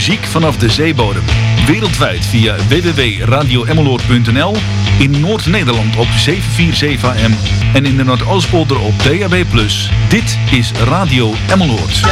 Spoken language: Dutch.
muziek vanaf de zeebodem. Wereldwijd via www.radioemmeloord.nl. In Noord-Nederland op 747 AM en in de Noordoostpolder op DAB+. Dit is Radio Emmeloord.